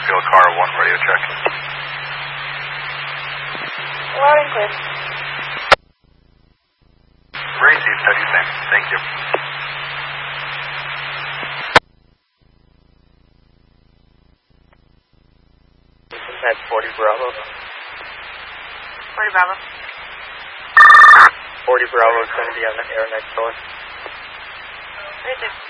Chesterfield, car 1, radio check. Loud and clear. Received, how do you think? Thank you. That's 40 Bravo. 40 Bravo. 40 Bravo is going to be on the air next door. 36.